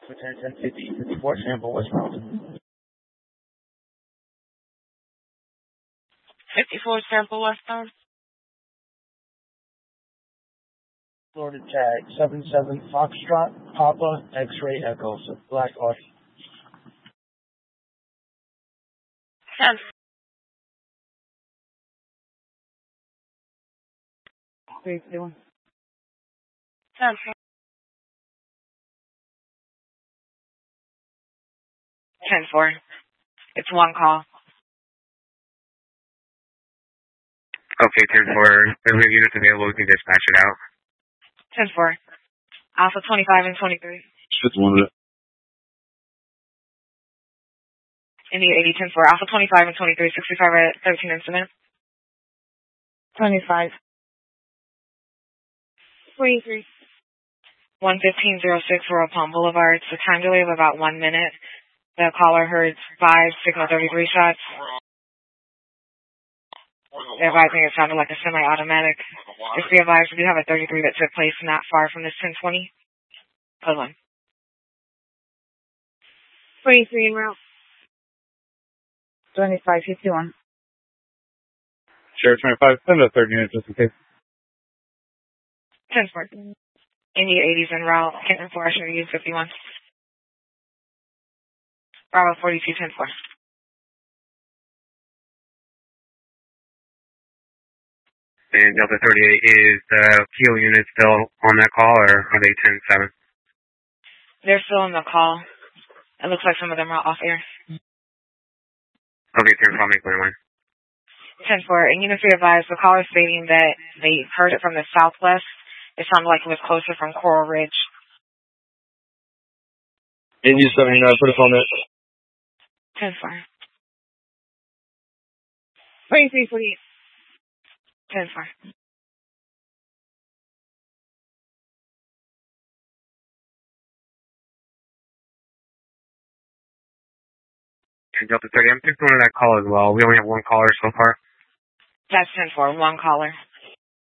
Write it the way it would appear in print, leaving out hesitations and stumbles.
for 10-10-50, 54 sample westbound. 54 sample westbound. Florida tag 77 Foxtrot Papa X-ray Echo Black Audi. 10. What are you doing? 10. 10-4. It's one call. Okay, 10-4. If we have units available, we can dispatch it out. 10-4. Alpha 25 and 23. Just 1 minute. India 80, 10-4. Alpha 25 and 23, 65 at 13 incident. 25. 23. 11506 Royal Palm Boulevard. It's a time delay of about 1 minute. The caller heard 5 signal 33 shots. They're advising it sounded like a semi-automatic. Just be advised, we do have a 33 that took place not far from this 1020. Code 1. 23 en route. 2551. Sheriff 25, send a third unit just in case. 10-4. India 80s en route. Canton 4, I should use 51. Bravo 42, 10-4. And Delta 38, is the Keel unit still on that call, or are they 10-7? They're still on the call. It looks like some of them are off air. Okay, 10-4, make clear line. 10-4. And units be advised, the caller stating that they heard it from the southwest. It sounded like it was closer from Coral Ridge. India 79, put us on that. 10-4. 2348. 10-4. And Delta 30, I'm just going to that call as well. We only have one caller so far. That's 10-4. One caller.